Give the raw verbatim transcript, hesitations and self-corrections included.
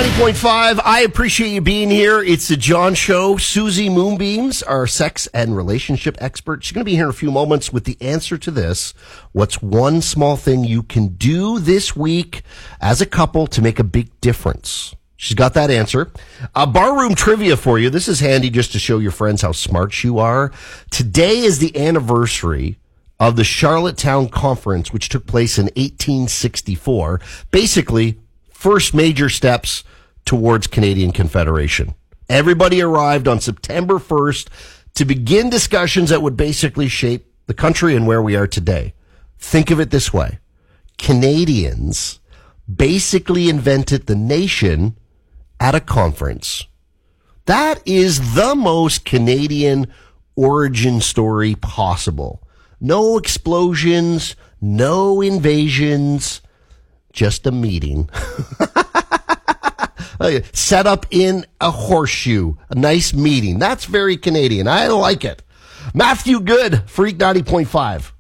ninety point five, I appreciate you being here. It's the John Show. Susie Moonbeams, our sex and relationship expert. She's going to be here in a few moments with the answer to this. What's one small thing you can do this week as a couple to make a big difference? She's got that answer. Uh, barroom trivia for you. This is handy just to show your friends how smart you are. Today is the anniversary of the Charlottetown Conference, which took place in eighteen sixty-four. Basically, first major steps towards Canadian Confederation. Everybody arrived on September first to begin discussions that would basically shape the country and where we are today. Think of it this way. Canadians basically invented the nation at a conference. That is the most Canadian origin story possible. No explosions, no invasions, just a meeting. Set up in a horseshoe. A nice meeting. That's very Canadian. I like it. Matthew Good, Freak ninety point five.